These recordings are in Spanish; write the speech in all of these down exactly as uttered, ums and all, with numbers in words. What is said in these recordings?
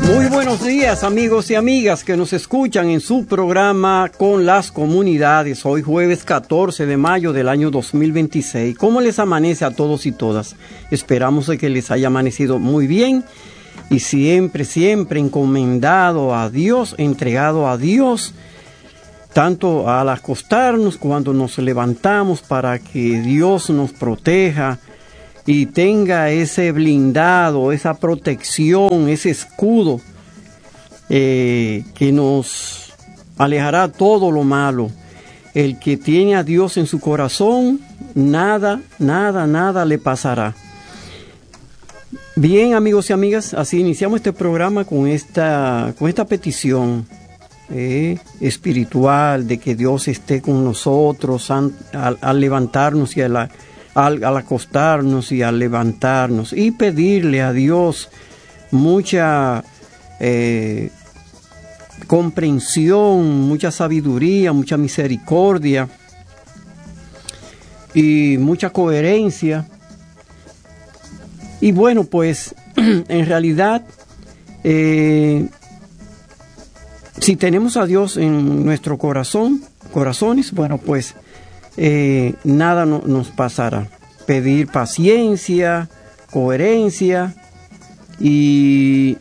Muy buenos días, amigos y amigas que nos escuchan en su programa Con las Comunidades. Hoy jueves catorce de mayo del año dos mil veintiséis. ¿Cómo les amanece a todos y todas? Esperamos que les haya amanecido muy bien y siempre, siempre encomendado a Dios, entregado a Dios, tanto al acostarnos cuando nos levantamos, para que Dios nos proteja y tenga ese blindado, esa protección, ese escudo eh, que nos alejará todo lo malo. El que tiene a Dios en su corazón, nada, nada, nada le pasará. Bien, amigos y amigas, así iniciamos este programa con esta, con esta petición eh, espiritual de que Dios esté con nosotros al, al levantarnos y a la Al, al acostarnos y al levantarnos, y pedirle a Dios mucha eh, comprensión, mucha sabiduría, mucha misericordia y mucha coherencia. Y bueno, pues en realidad eh, si tenemos a Dios en nuestro corazón, corazones, bueno, pues Eh, nada no, nos pasará. Pedir paciencia, coherencia y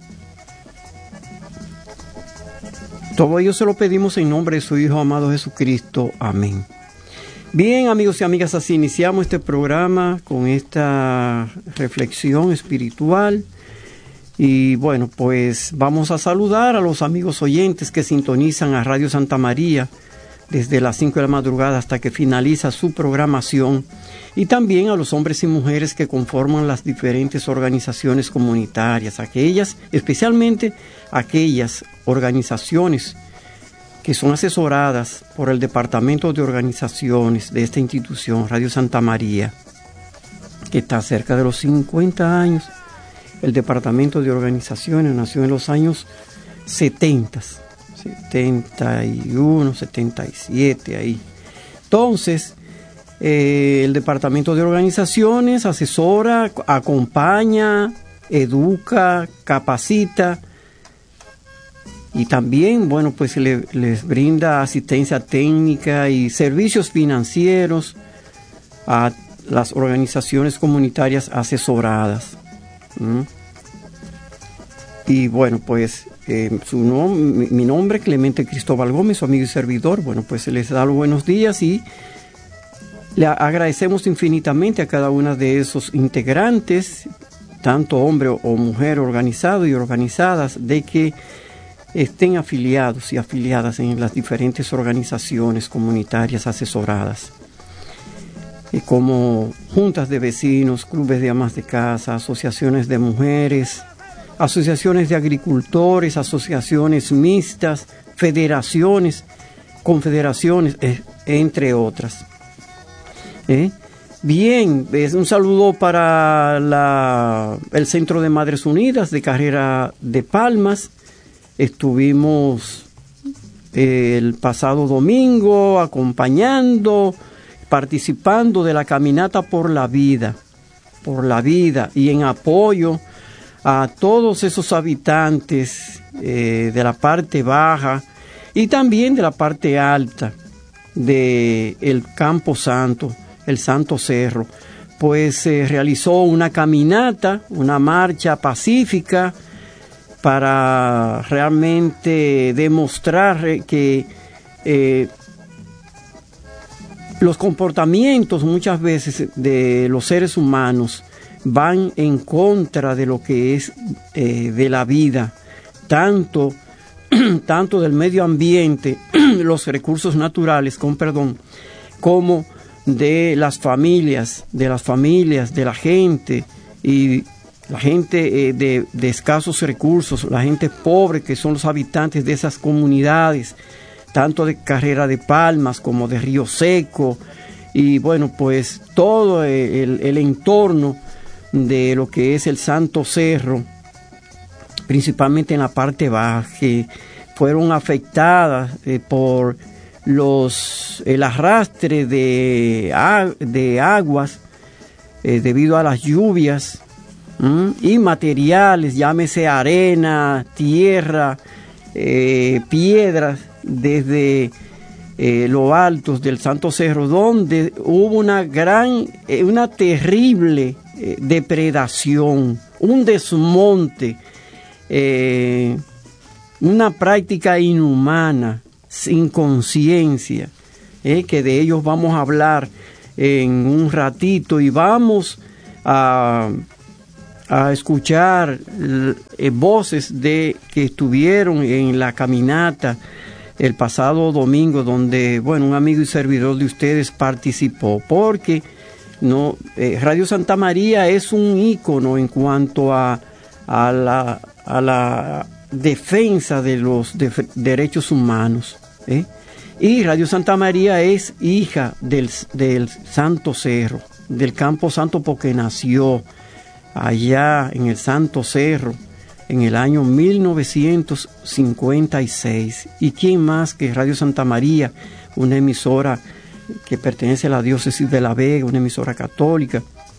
todo ello se lo pedimos en nombre de su Hijo amado Jesucristo. Amén. Bien, amigos y amigas, así iniciamos este programa con esta reflexión espiritual. Y bueno, pues vamos a saludar a los amigos oyentes que sintonizan a Radio Santa María desde las cinco de la madrugada hasta que finaliza su programación, y también a los hombres y mujeres que conforman las diferentes organizaciones comunitarias, aquellas, especialmente aquellas organizaciones que son asesoradas por el Departamento de Organizaciones de esta institución, Radio Santa María, que está cerca de los cincuenta años. El Departamento de Organizaciones nació en los años setenta. setenta y uno, setenta y siete, ahí. Entonces, eh, el Departamento de Organizaciones asesora, acompaña, educa, capacita y también, bueno, pues le, les brinda asistencia técnica y servicios financieros a las organizaciones comunitarias asesoradas. ¿Mm? Y bueno, pues Eh, su nom- mi, mi nombre, Clemente Cristóbal Gómez, su amigo y servidor. Bueno, pues les da los buenos días y le agradecemos infinitamente a cada una de esos integrantes, tanto hombre o mujer organizado y organizadas, de que estén afiliados y afiliadas en las diferentes organizaciones comunitarias asesoradas, eh, como juntas de vecinos, clubes de amas de casa, asociaciones de mujeres, asociaciones de agricultores, asociaciones mixtas, federaciones, confederaciones, eh, entre otras. ¿Eh? Bien, es un saludo para la, el Centro de Madres Unidas de Carrera de Palmas. Estuvimos eh, el pasado domingo acompañando, participando de la caminata por la vida, por la vida y en apoyo a todos esos habitantes eh, de la parte baja y también de la parte alta de el Campo Santo, el Santo Cerro. Pues se eh, realizó una caminata, una marcha pacífica para realmente demostrar que eh, los comportamientos muchas veces de los seres humanos van en contra de lo que es eh, de la vida, tanto, tanto del medio ambiente, los recursos naturales, con perdón, como de las familias, de las familias, de la gente, y la gente eh, de, de escasos recursos, la gente pobre que son los habitantes de esas comunidades, tanto de Carrera de Palmas como de Río Seco, y bueno, pues todo el, el entorno de lo que es el Santo Cerro, principalmente en la parte baja, que fueron afectadas eh, por los el arrastre de, de aguas eh, debido a las lluvias ¿Mm? Y materiales, llámese arena, tierra, eh, piedras, desde eh, los altos del Santo Cerro, donde hubo una gran, eh, una terrible eh, depredación, un desmonte, eh, una práctica inhumana, sin conciencia, eh, que de ellos vamos a hablar en un ratito, y vamos a, a escuchar eh, voces de que estuvieron en la caminata el pasado domingo, donde, bueno, un amigo y servidor de ustedes participó, porque no eh, Radio Santa María es un ícono en cuanto a, a, la, a la defensa de los de, derechos humanos, ¿eh? Y Radio Santa María es hija del, del Santo Cerro, del Campo Santo, porque nació allá en el Santo Cerro en el año mil novecientos cincuenta y seis. ¿Y quién más que Radio Santa María, una emisora que pertenece a la diócesis de La Vega, una emisora católica,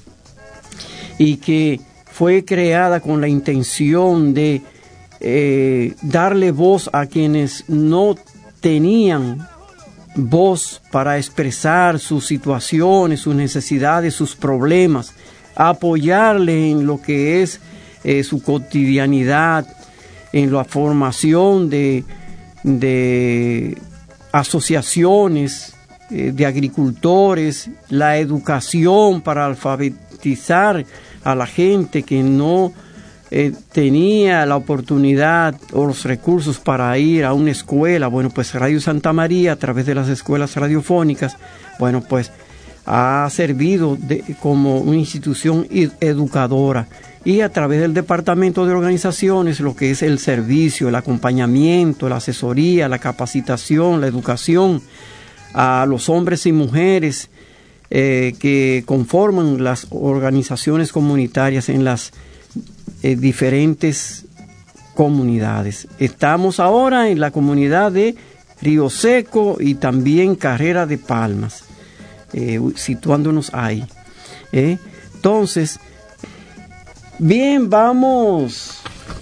y que fue creada con la intención de eh, darle voz a quienes no tenían voz para expresar sus situaciones, sus necesidades, sus problemas, apoyarle en lo que es eh, su cotidianidad, en la formación de, de asociaciones eh, de agricultores, la educación para alfabetizar a la gente que no Eh, tenía la oportunidad o los recursos para ir a una escuela. Bueno, pues Radio Santa María, a través de las escuelas radiofónicas, bueno, pues ha servido de, como una institución educadora, y a través del departamento de organizaciones, lo que es el servicio, el acompañamiento, la asesoría, la capacitación, la educación a los hombres y mujeres eh, que conforman las organizaciones comunitarias en las Eh, diferentes comunidades. Estamos ahora en la comunidad de Río Seco y también Carrera de Palmas, eh, situándonos ahí. ¿eh? Entonces, bien, vamos,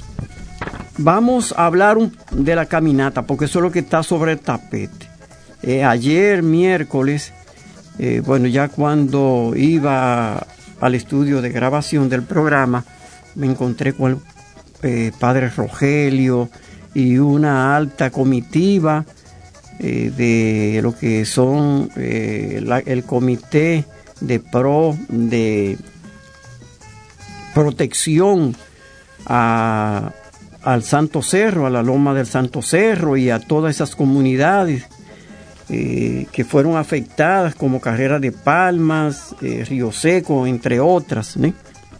vamos a hablar un, de la caminata, porque eso es lo que está sobre el tapete. Eh, ayer, miércoles, eh, bueno, ya cuando iba al estudio de grabación del programa, me encontré con el eh, padre Rogelio y una alta comitiva eh, de lo que son eh, la, el comité de pro de protección a, al Santo Cerro, a la Loma del Santo Cerro, y a todas esas comunidades eh, que fueron afectadas, como Carrera de Palmas, eh, Río Seco, entre otras, ¿no?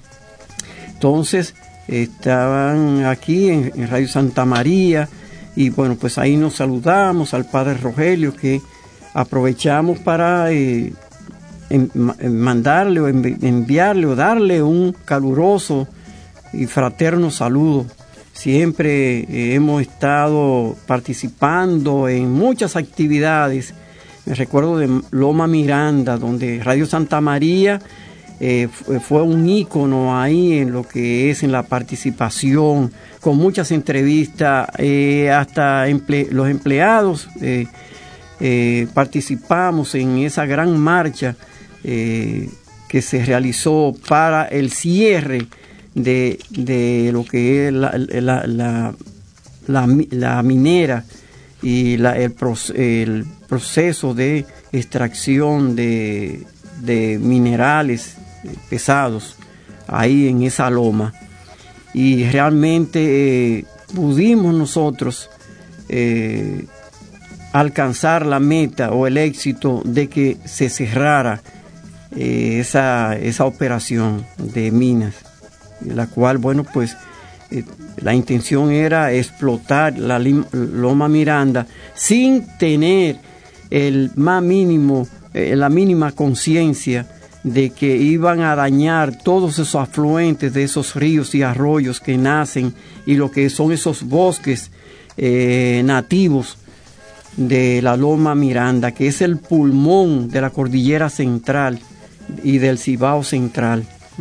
Entonces estaban aquí en, en Radio Santa María, y bueno, pues ahí nos saludamos al padre Rogelio, que aprovechamos para eh, en, en mandarle o en, enviarle o darle un caluroso y fraterno saludo. Siempre eh, hemos estado participando en muchas actividades. Me recuerdo de Loma Miranda, donde Radio Santa María Eh, fue un ícono ahí en lo que es en la participación, con muchas entrevistas, eh, hasta emple- los empleados eh, eh, participamos en esa gran marcha eh, que se realizó para el cierre de, de lo que es la, la, la, la, la minera y la, el, el proceso de extracción de, de minerales pesados ahí en esa loma. Y realmente eh, pudimos nosotros eh, alcanzar la meta o el éxito de que se cerrara eh, esa, esa operación de minas, la cual, bueno, pues eh, la intención era explotar la Loma Miranda sin tener el más mínimo, eh, la mínima conciencia de que iban a dañar todos esos afluentes de esos ríos y arroyos que nacen, y lo que son esos bosques eh, nativos de la Loma Miranda, que es el pulmón de la cordillera central y del Cibao central. ¿Mm?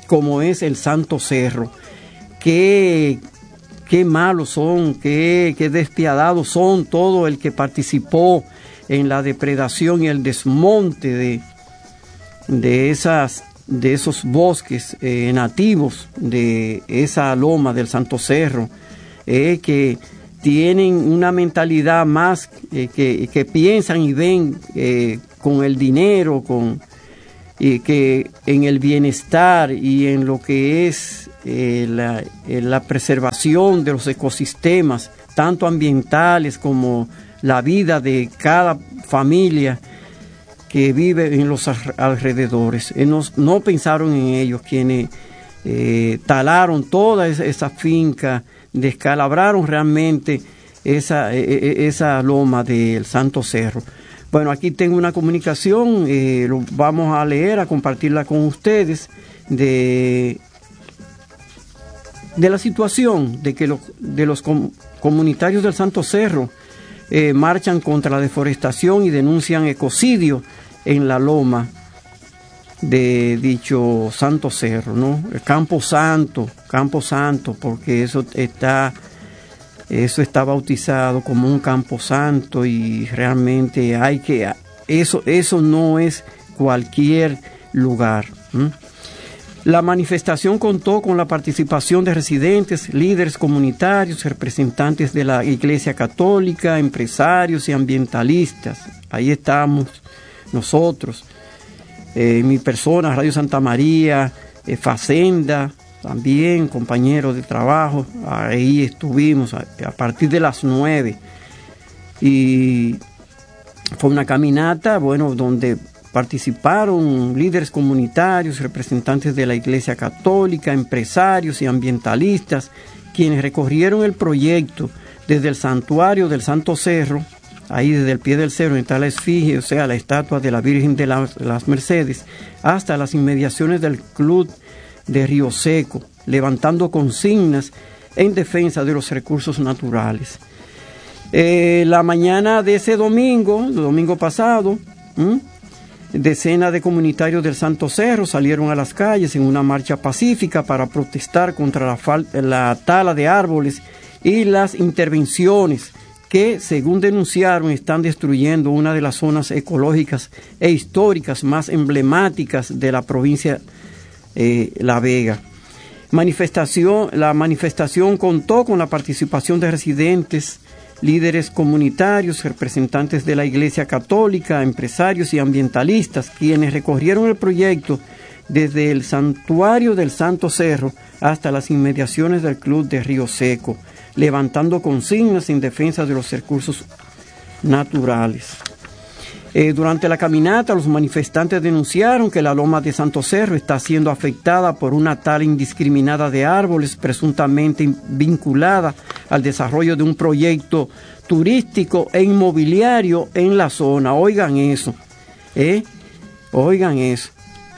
como es el Santo Cerro. Qué, qué malos son, qué, qué despiadados son todo el que participó en la depredación y el desmonte de, de, esas, de esos bosques eh, nativos, de esa loma del Santo Cerro, eh, que tienen una mentalidad más eh, que, que piensan y ven eh, con el dinero, con, y que en el bienestar y en lo que es eh, la, eh, la preservación de los ecosistemas, tanto ambientales como la vida de cada familia que vive en los alrededores. Eh, no, no pensaron en ellos quienes eh, talaron toda esa, esa finca, descalabraron realmente esa, esa loma del Santo Cerro. Bueno, aquí tengo una comunicación, eh, lo vamos a leer, a compartirla con ustedes, de, de la situación de que lo, de los com, comunitarios del Santo Cerro eh, marchan contra la deforestación y denuncian ecocidio en la loma de dicho Santo Cerro, ¿no? El Campo Santo, Campo Santo, porque eso está, eso está bautizado como un Campo Santo y realmente hay que, eso, eso no es cualquier lugar. ¿Mm? La manifestación contó con la participación de residentes, líderes comunitarios, representantes de la Iglesia Católica, empresarios y ambientalistas. Ahí estamos nosotros. Eh, mi persona, Radio Santa María, eh, Facenda, también compañeros de trabajo, ahí estuvimos a, a partir de las nueve. Y fue una caminata, bueno, donde participaron líderes comunitarios, representantes de la Iglesia Católica, empresarios y ambientalistas, quienes recorrieron el proyecto desde el santuario del Santo Cerro, ahí desde el pie del cerro donde está la esfinge, o sea, la estatua de la Virgen de las, las Mercedes, hasta las inmediaciones del Club de Río Seco, levantando consignas en defensa de los recursos naturales. Eh, la mañana de ese domingo, el domingo pasado, ¿m? decenas de comunitarios del Santo Cerro salieron a las calles en una marcha pacífica para protestar contra la, fal- la tala de árboles y las intervenciones que, según denunciaron, están destruyendo una de las zonas ecológicas e históricas más emblemáticas de la provincia eh, La Vega. Manifestación, la manifestación contó con la participación de residentes, líderes comunitarios, representantes de la Iglesia Católica, empresarios y ambientalistas, quienes recorrieron el proyecto desde el santuario del Santo Cerro hasta las inmediaciones del Club de Río Seco, levantando consignas en defensa de los recursos naturales. Eh, durante la caminata, los manifestantes denunciaron que la loma de Santo Cerro está siendo afectada por una tala indiscriminada de árboles, presuntamente vinculada al desarrollo de un proyecto turístico e inmobiliario en la zona. Oigan eso, ¿eh? Oigan eso.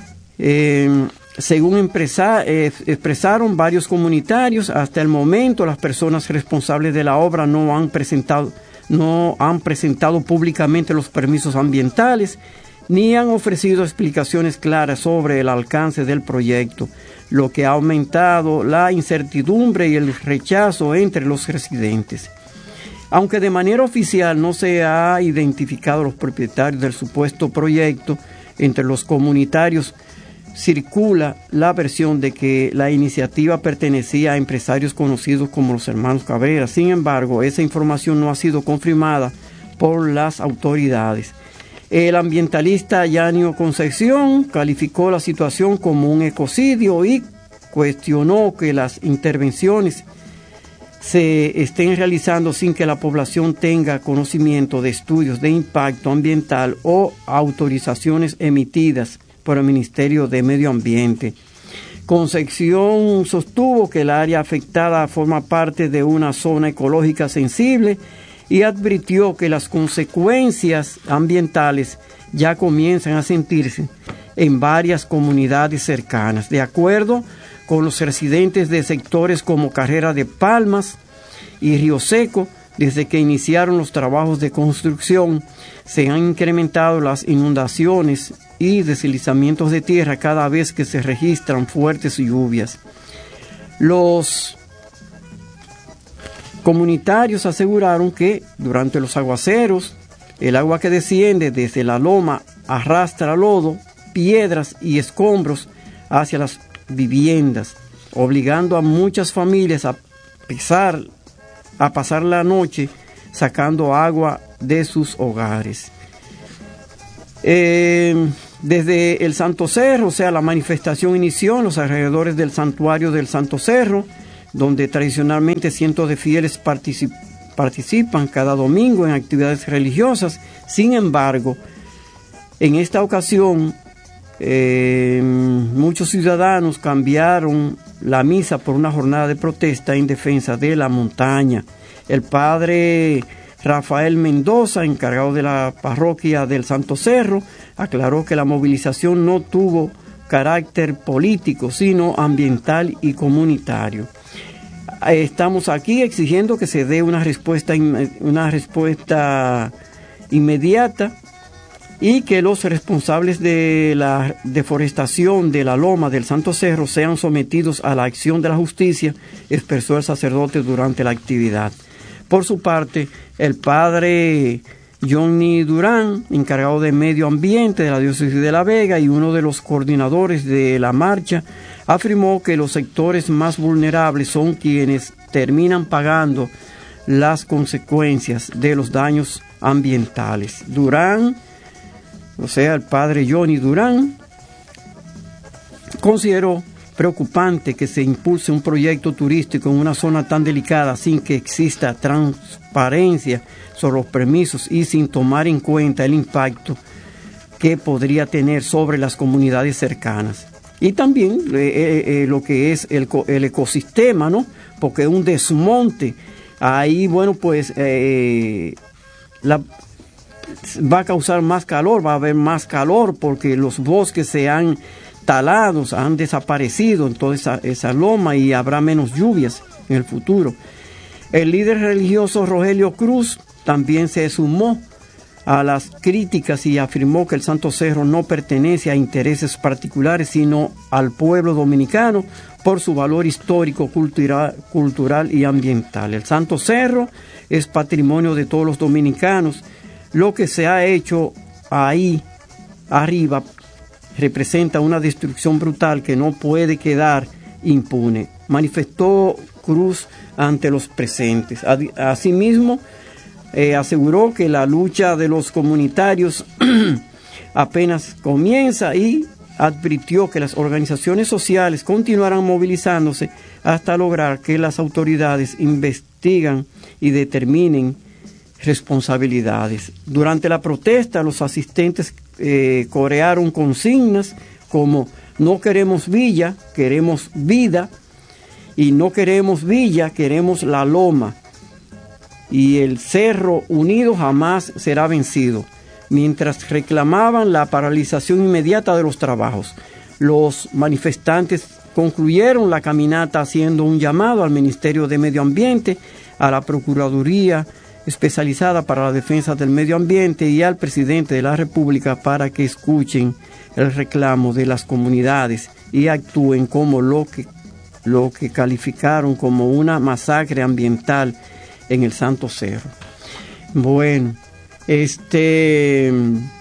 Eh, Según empresa, eh, expresaron varios comunitarios, hasta el momento las personas responsables de la obra no han presentado, no han presentado públicamente los permisos ambientales ni han ofrecido explicaciones claras sobre el alcance del proyecto, lo que ha aumentado la incertidumbre y el rechazo entre los residentes. Aunque de manera oficial no se ha identificado los propietarios del supuesto proyecto, entre los comunitarios circula la versión de que la iniciativa pertenecía a empresarios conocidos como los hermanos Cabrera. Sin embargo, esa información no ha sido confirmada por las autoridades. El ambientalista Yanio Concepción calificó la situación como un ecocidio y cuestionó que las intervenciones se estén realizando sin que la población tenga conocimiento de estudios de impacto ambiental o autorizaciones emitidas por el Ministerio de Medio Ambiente. Concepción sostuvo que el área afectada forma parte de una zona ecológica sensible y advirtió que las consecuencias ambientales ya comienzan a sentirse en varias comunidades cercanas. De acuerdo con los residentes de sectores como Carrera de Palmas y Río Seco, Desde que iniciaron los trabajos de construcción, se han incrementado las inundaciones y deslizamientos de tierra cada vez que se registran fuertes lluvias. Los comunitarios aseguraron que durante los aguaceros, el agua que desciende desde la loma arrastra lodo, piedras y escombros hacia las viviendas, obligando a muchas familias a pesar a pasar la noche sacando agua de sus hogares. Eh, desde el Santo Cerro, o sea, la manifestación inició en los alrededores del santuario del Santo Cerro, donde tradicionalmente cientos de fieles particip- participan cada domingo en actividades religiosas. Sin embargo, en esta ocasión, eh, muchos ciudadanos cambiaron la misa por una jornada de protesta en defensa de la montaña. El padre Rafael Mendoza, encargado de la parroquia del Santo Cerro, aclaró que la movilización no tuvo carácter político, sino ambiental y comunitario. Estamos aquí exigiendo que se dé una respuesta, una respuesta inmediata y que los responsables de la deforestación de la loma del Santo Cerro sean sometidos a la acción de la justicia, expresó el sacerdote durante la actividad. Por su parte, el padre Johnny Durán, encargado de medio ambiente de la diócesis de La Vega y uno de los coordinadores de la marcha, afirmó que los sectores más vulnerables son quienes terminan pagando las consecuencias de los daños ambientales. Durán, o sea, el padre Johnny Durán, consideró preocupante que se impulse un proyecto turístico en una zona tan delicada sin que exista transparencia sobre los permisos y sin tomar en cuenta el impacto que podría tener sobre las comunidades cercanas. Y también eh, eh, lo que es el, el ecosistema, ¿no? Porque un desmonte, ahí, bueno, pues eh, la, va a causar más calor, va a haber más calor porque los bosques se han talados, han desaparecido en toda esa, esa loma y habrá menos lluvias en el futuro. El líder religioso Rogelio Cruz también se sumó a las críticas y afirmó que el Santo Cerro no pertenece a intereses particulares, sino al pueblo dominicano por su valor histórico, cultural, cultural y ambiental. El Santo Cerro es patrimonio de todos los dominicanos. Lo que se ha hecho ahí arriba representa una destrucción brutal que no puede quedar impune, manifestó Cruz ante los presentes. Asimismo, eh, aseguró que la lucha de los comunitarios apenas comienza y advirtió que las organizaciones sociales continuarán movilizándose hasta lograr que las autoridades investiguen y determinen responsabilidades. Durante la protesta, los asistentes eh, corearon consignas como no queremos villa, queremos vida, y no queremos villa, queremos la loma, y el cerro unido jamás será vencido, mientras reclamaban la paralización inmediata de los trabajos. Los manifestantes concluyeron la caminata haciendo un llamado al Ministerio de Medio Ambiente, a la Procuraduría especializada para la defensa del medio ambiente y al presidente de la República para que escuchen el reclamo de las comunidades y actúen como lo que, lo que calificaron como una masacre ambiental en el Santo Cerro. Bueno, este,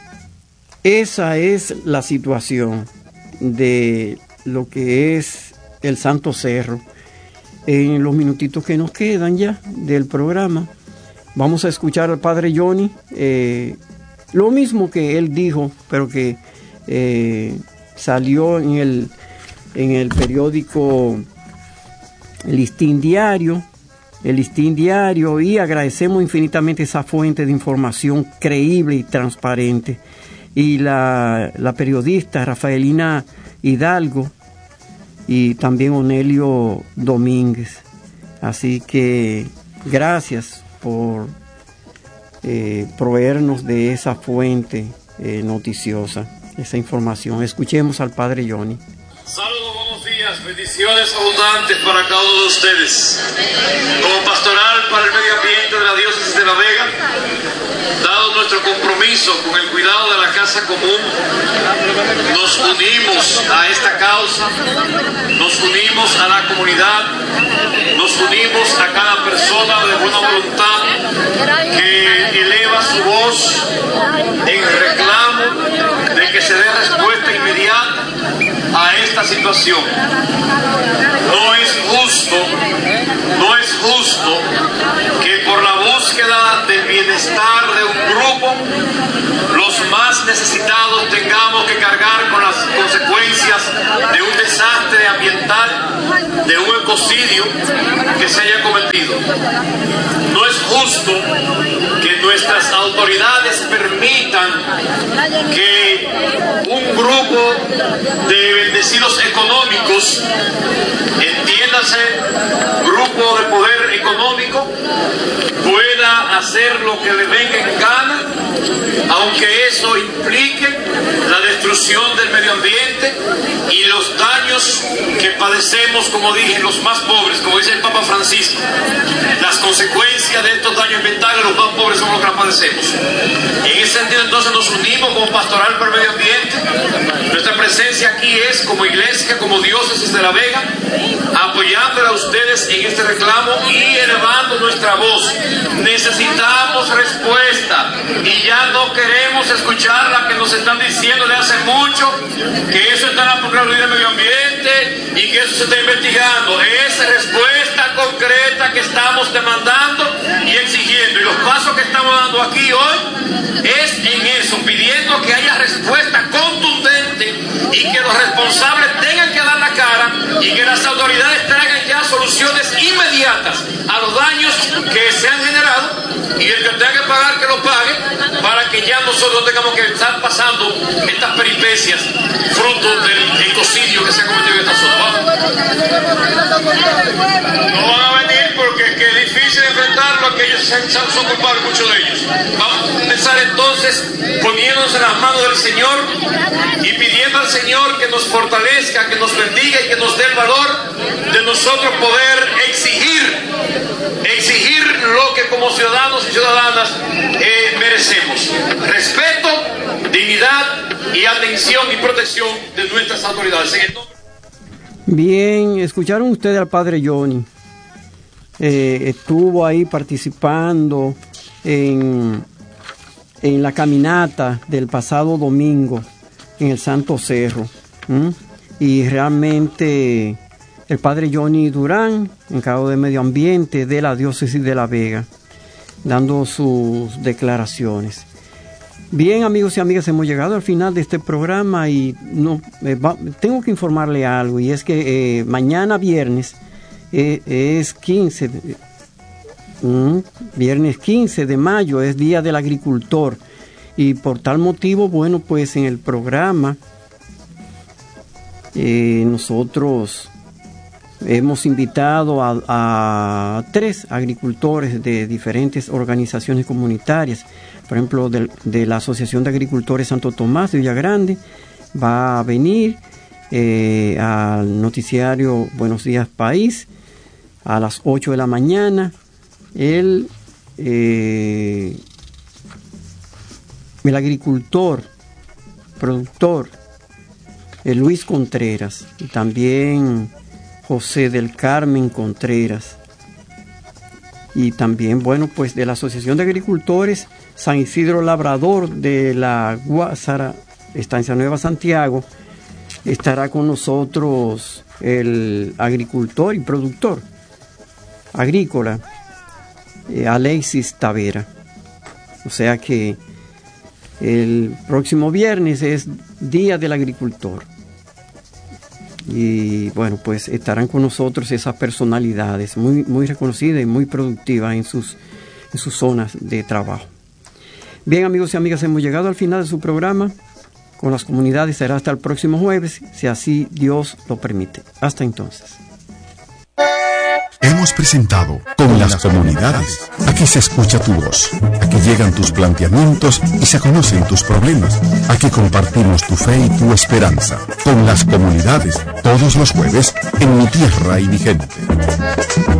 esa es la situación de lo que es el Santo Cerro. En los minutitos que nos quedan ya del programa, vamos a escuchar al padre Johnny, eh, lo mismo que él dijo, pero que eh, salió en el, en el periódico Listín Diario, el Listín Diario, y agradecemos infinitamente esa fuente de información creíble y transparente. Y la, la periodista Rafaelina Hidalgo y también Onelio Domínguez. Así que gracias por eh, proveernos de esa fuente eh, noticiosa, esa información. Escuchemos al padre Johnny. Saludos, buenos días, bendiciones abundantes para cada uno de ustedes. Como pastoral para el medio ambiente de la diócesis compromiso con el cuidado de la casa común, nos unimos a esta causa, nos unimos a la comunidad, nos unimos a cada persona de buena voluntad que eleva su voz en reclamo de que se dé respuesta inmediata a esta situación. No es justo, no es justo que por la búsqueda del bienestar de un grupo, los más necesitados tengamos que cargar con las consecuencias de un desastre ambiental, de un ecocidio que se haya cometido. No es justo que nuestras autoridades permitan que un grupo de bendecidos económicos, entiéndase, grupo de poder económico, pueda hacer lo que le venga en gana, aunque eso implique la destrucción del medio ambiente y los daños que padecemos, como dije, los más pobres, como dice el Papa Francisco. Las consecuencias de estos daños ambientales, los más pobres somos los que las padecemos. En ese sentido, entonces, nos unimos como Pastoral por el Medio Ambiente. Nuestra presencia aquí es como iglesia, como diócesis de La Vega, apoyándola a ustedes en este reclamo y elevando nuestra voz. Necesitamos respuesta y ya no queremos escuchar la que nos están diciendo de hace mucho, que eso está en la Procuraduría del Medio Ambiente y que eso se está investigando. Es respuesta concreta que estamos demandando y exigiendo, y los pasos que estamos dando aquí hoy es en eso, pidiendo que haya respuesta contundente y que los responsables tengan que dar la cara y que las autoridades traigan ya soluciones inmediatas a los daños que se han generado, y el que tenga que pagar, que lo pague, para que ya nosotros tengamos que estar pasando estas peripecias fruto del ecocidio que se ha cometido en esta zona. No van a venir porque es que es difícil enfrentarlo, que ellos se son culpables, muchos de ellos. Vamos a comenzar entonces poniéndonos en las manos del Señor y pidiendo al Señor que nos fortalezca, que nos bendiga y que nos dé el valor de nosotros poder exigir, exigir lo que como ciudadanos y ciudadanas eh, merecemos: respeto, dignidad y atención y protección de nuestras autoridades. Bien, escucharon ustedes al padre Johnny. Eh, estuvo ahí participando en, en la caminata del pasado domingo en el Santo Cerro. ¿Mm? Y realmente el padre Johnny Durán, encargado de medio ambiente de la diócesis de La Vega, dando sus declaraciones. Bien, amigos y amigas, hemos llegado al final de este programa y no eh, va, tengo que informarle algo, y es que eh, mañana viernes eh, es quince de, mm, viernes quince de mayo, es Día del Agricultor, y por tal motivo, bueno, pues en el programa eh, nosotros hemos invitado a, a tres agricultores de diferentes organizaciones comunitarias. Por ejemplo, de, de la Asociación de Agricultores Santo Tomás de Villagrande va a venir eh, al noticiario Buenos Días País a las ocho de la mañana. El, eh, el agricultor, productor, eh, Luis Contreras, y también José del Carmen Contreras, y también, bueno, pues de la Asociación de Agricultores San Isidro Labrador de la Guásara, Estancia Nueva Santiago, estará con nosotros el agricultor y productor agrícola eh, Alexis Tavera. O sea que el próximo viernes es Día del Agricultor. Y bueno, pues estarán con nosotros esas personalidades muy, muy reconocidas y muy productivas en sus, en sus zonas de trabajo. Bien, amigos y amigas, hemos llegado al final de su programa con las comunidades. Será hasta el próximo jueves, si así Dios lo permite. Hasta entonces. Hemos presentado Con las Comunidades. Aquí se escucha tu voz, aquí llegan tus planteamientos y se conocen tus problemas. Aquí compartimos tu fe y tu esperanza. Con las Comunidades, todos los jueves en Mi Tierra y Mi Gente.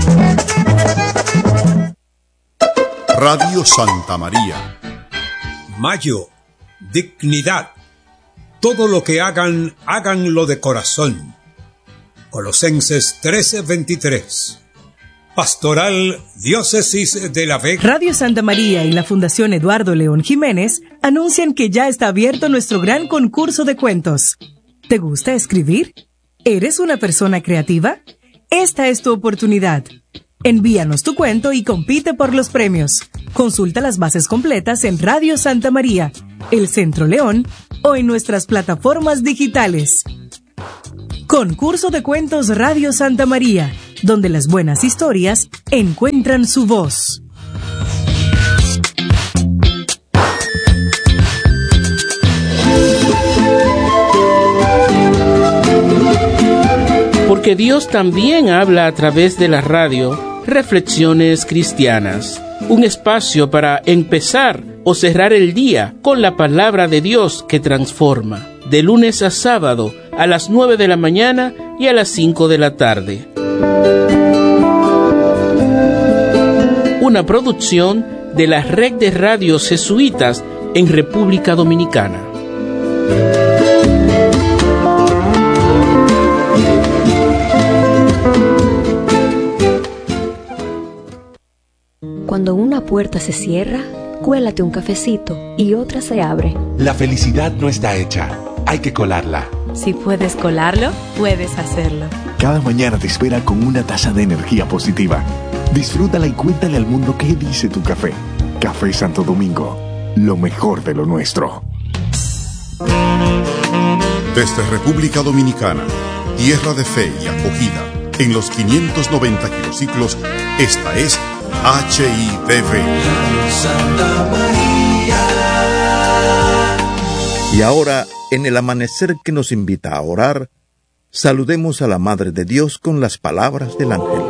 Radio Santa María, Mayo, dignidad. Todo lo que hagan, háganlo de corazón. Colosenses trece veintitrés. Pastoral Diócesis de La Vega. Radio Santa María y la Fundación Eduardo León Jiménez anuncian que ya está abierto nuestro gran concurso de cuentos. ¿Te gusta escribir? ¿Eres una persona creativa? Esta es tu oportunidad. Envíanos tu cuento y compite por los premios. Consulta las bases completas en Radio Santa María, El Centro León o en nuestras plataformas digitales. Concurso de Cuentos Radio Santa María, donde las buenas historias encuentran su voz. Porque Dios también habla a través de la radio. Reflexiones Cristianas, un espacio para empezar o cerrar el día con la palabra de Dios que transforma, de lunes a sábado a las nueve de la mañana y a las cinco de la tarde. Una producción de la Red de Radios Jesuitas en República Dominicana. Cuando una puerta se cierra, cuélate un cafecito y otra se abre. La felicidad no está hecha, hay que colarla. Si puedes colarlo, puedes hacerlo. Cada mañana te espera con una taza de energía positiva. Disfrútala y cuéntale al mundo qué dice tu café. Café Santo Domingo, lo mejor de lo nuestro. Desde República Dominicana, tierra de fe y acogida, en los quinientos noventa kilociclos, esta es H I D V. Y ahora, en el amanecer que nos invita a orar, saludemos a la Madre de Dios con las palabras del ángel.